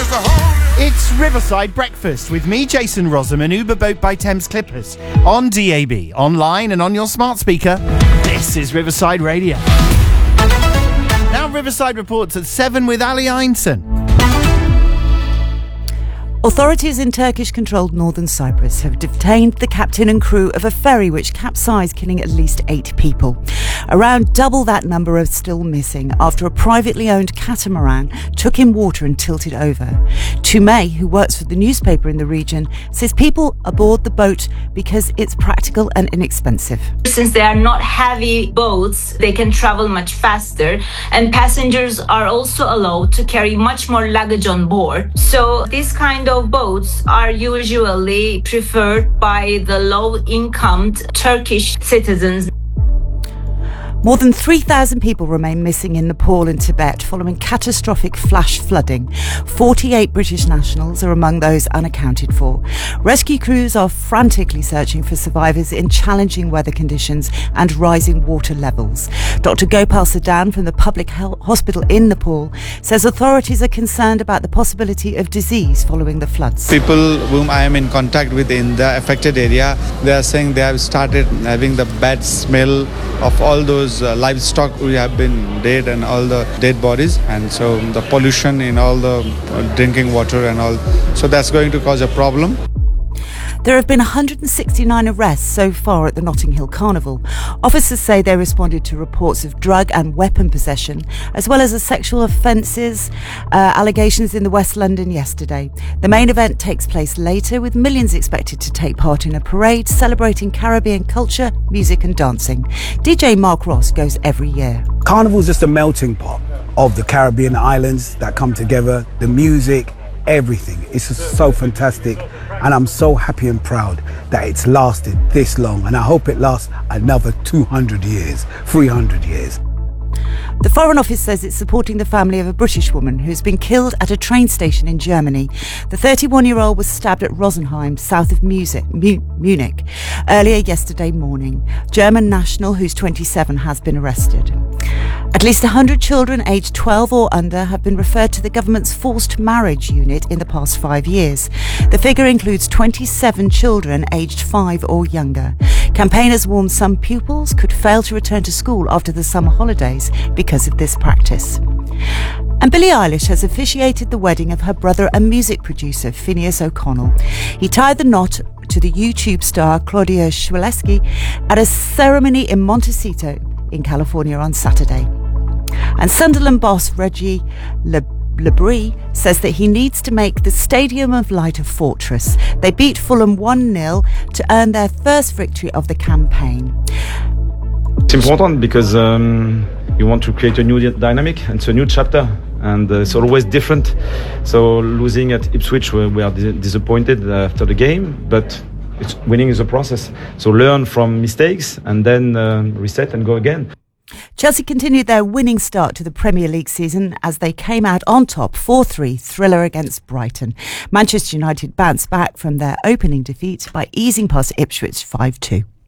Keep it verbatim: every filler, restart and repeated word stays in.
It's Riverside Breakfast with me, Jason Rossum, Uber Boat by Thames Clippers. On D A B, online and on your smart speaker. This is Riverside Radio. Now Riverside reports at seven with Ali Einson. Authorities in Turkish-controlled northern Cyprus have detained the captain and crew of a ferry which capsized, killing at least eight people. Around double that number are still missing after a privately owned catamaran took in water and tilted over. Tumay, who works for the newspaper in the region, says people aboard the boat because it's practical and inexpensive. Since they are not heavy boats, they can travel much faster, and passengers are also allowed to carry much more luggage on board. So this kind of boats are usually preferred by the low-income Turkish citizens. More than three thousand people remain missing in Nepal and Tibet following catastrophic flash flooding. forty-eight British nationals are among those unaccounted for. Rescue crews are frantically searching for survivors in challenging weather conditions and rising water levels. Doctor Gopal Sadan from the public health hospital in Nepal says authorities are concerned about the possibility of disease following the floods. People whom I am in contact with in the affected area, they are saying they have started having the bad smell of all those Uh, livestock we have been dead and all the dead bodies, and so the pollution in all the uh, drinking water and all, so that's going to cause a problem. There have been one hundred sixty-nine arrests so far at the Notting Hill Carnival. Officers say they responded to reports of drug and weapon possession, as well as the sexual offences uh, allegations in the West London yesterday. The main event takes place later, with millions expected to take part in a parade celebrating Caribbean culture, music and dancing. D J Mark Ross goes every year. Carnival is just a melting pot of the Caribbean islands that come together, the music, everything. It's just so fantastic, and I'm so happy and proud that it's lasted this long, and I hope it lasts another two hundred years, three hundred years. The Foreign Office says it's supporting the family of a British woman who's been killed at a train station in Germany. The thirty-one-year-old was stabbed at Rosenheim, south of Munich, earlier yesterday morning. German national, who's twenty-seven, has been arrested. At least one hundred children aged twelve or under have been referred to the government's forced marriage unit in the past five years. The figure includes twenty-seven children aged five or younger. Campaigners warn some pupils could fail to return to school after the summer holidays because of this practice. And Billie Eilish has officiated the wedding of her brother and music producer, Phineas O'Connell. He tied the knot to the YouTube star Claudia Schiffer at a ceremony in Montecito in California on Saturday. And Sunderland boss Reggie Le Lebris says that he needs to make the Stadium of Light a fortress. They beat Fulham one nil to earn their first victory of the campaign. It's important because um, you want to create a new dynamic, and it's a new chapter, and uh, it's always different. So losing at Ipswich, we, we are dis- disappointed after the game, but it's, winning is a process. So learn from mistakes and then uh, reset and go again. Chelsea continued their winning start to the Premier League season as they came out on top four three thriller against Brighton. Manchester United bounced back from their opening defeat by easing past Ipswich five two.